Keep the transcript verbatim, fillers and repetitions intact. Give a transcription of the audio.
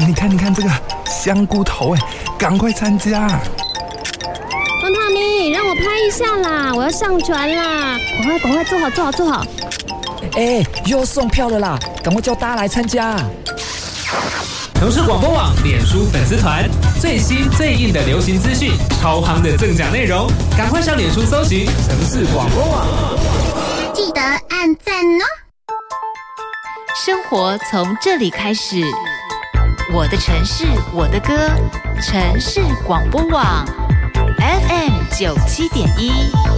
你看你看这个香菇头，哎，赶快参加！ 方大咪，让我拍一下啦，我要上传啦！赶快赶快，坐好坐好坐好！ 哎，又送票了啦，赶快叫大家来参加！ 城市广播网脸书粉丝团，最新最硬的流行资讯，超夯的赠奖内容，赶快上脸书搜寻城市广播网， 记得按赞哦！ 生活从这里开始，我的城市，我的歌，城市广播网 F M 九七点一。